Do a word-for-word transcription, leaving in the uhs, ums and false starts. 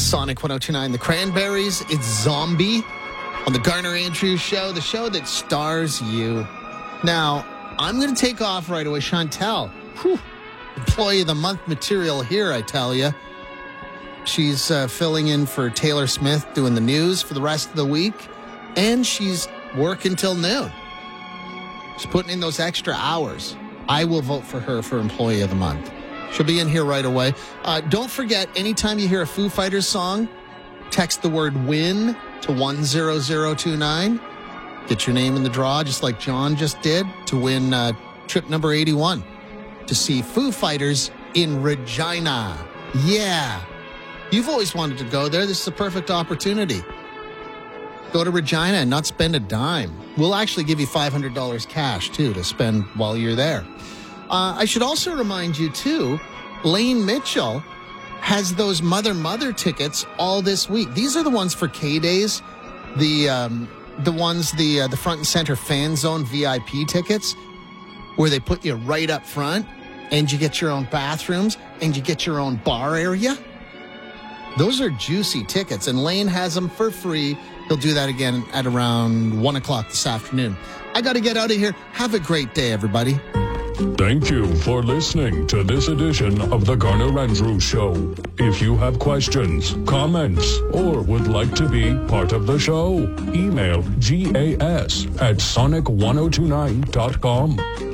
Sonic one oh two point nine, The Cranberries. It's Zombie on the Garner Andrews Show, the show that stars you. Now, I'm going to take off right away. Chantel, whew, Employee of the Month material here, I tell you. She's uh, filling in for Taylor Smith, doing the news for the rest of the week, and she's working till noon. She's putting in those extra hours. I will vote for her for Employee of the Month. She'll be in here right away. Uh, don't forget, anytime you hear a Foo Fighters song, text the word WIN to one zero zero two nine. Get your name in the draw, just like John just did, to win uh, trip number eighty-one to see Foo Fighters in Regina. Yeah. You've always wanted to go there. This is a perfect opportunity. Go to Regina and not spend a dime. We'll actually give you five hundred dollars cash, too, to spend while you're there. Uh, I should also remind you, too, Lane Mitchell has those Mother Mother tickets all this week. These are the ones for K-Days, the um, the ones, the uh, the front and center fan zone V I P tickets, where they put you right up front, and you get your own bathrooms, and you get your own bar area. Those are juicy tickets, and Lane has them for free. He'll do that again at around one o'clock this afternoon. I got to get out of here. Have a great day, everybody. Thank you for listening to this edition of the Garner Andrews Show. If you have questions, comments, or would like to be part of the show, email gas at sonic ten twenty-nine dot com.